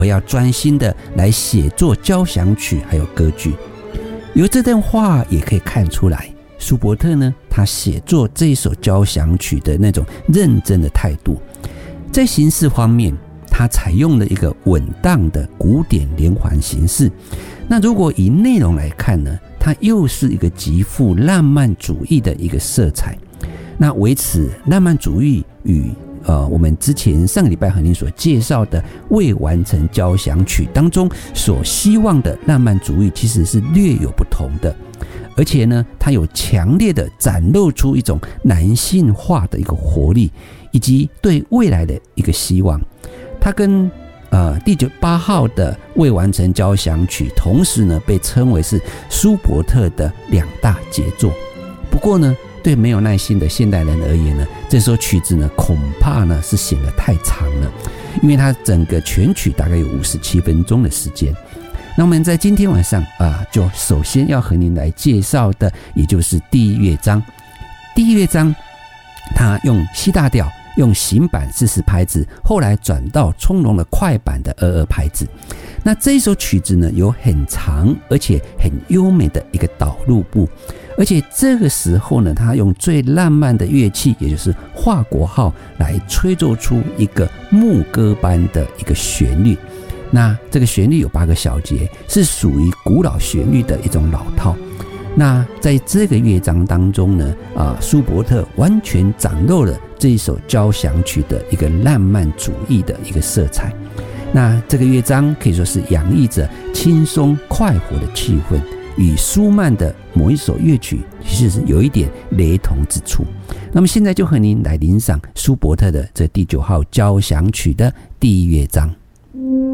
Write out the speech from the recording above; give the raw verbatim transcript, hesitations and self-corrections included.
而要专心的来写作交响曲还有歌剧。由这段话也可以看出来，舒伯特呢，他写作这一首交响曲的那种认真的态度。在形式方面，他采用了一个稳当的古典连环形式。那如果以内容来看呢，它又是一个极富浪漫主义的一个色彩。那为此，浪漫主义与呃我们之前上个礼拜和您所介绍的未完成交响曲当中所希望的浪漫主义其实是略有不同的。而且呢，它有强烈的展露出一种男性化的一个活力，以及对未来的一个希望。它跟呃第九八号的未完成交响曲，同时呢被称为是舒伯特的两大杰作。不过呢，对没有耐心的现代人而言呢，这首曲子呢恐怕呢是显得太长了，因为它整个全曲大概有五十七分钟的时间。那我们在今天晚上啊，就首先要和您来介绍的，也就是第一乐章。第一乐章，它用西大调，用行板四四拍子，后来转到从容的快板的二二拍子。那这一首曲子呢，有很长而且很优美的一个导入部，而且这个时候呢，它用最浪漫的乐器，也就是华国号，来吹奏出一个牧歌般的一个旋律。那这个旋律有八个小节，是属于古老旋律的一种老套。那在这个乐章当中呢，啊，舒伯特完全展露了这一首交响曲的一个浪漫主义的一个色彩。那这个乐章可以说是洋溢着轻松快活的气氛，与舒曼的某一首乐曲其实是有一点雷同之处。那么现在就和您来欣赏舒伯特的这第九号交响曲的第一乐章。